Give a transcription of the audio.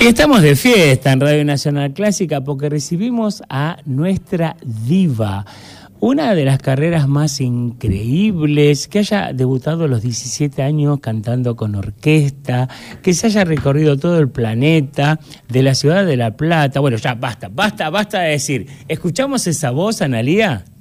Y estamos de fiesta en Radio Nacional Clásica porque recibimos a nuestra diva, una de las carreras más increíbles, que haya debutado a los 17 años cantando con orquesta, que se haya recorrido todo el planeta, de la ciudad de La Plata. Bueno, ya basta de decir. ¿Escuchamos esa voz, Analía?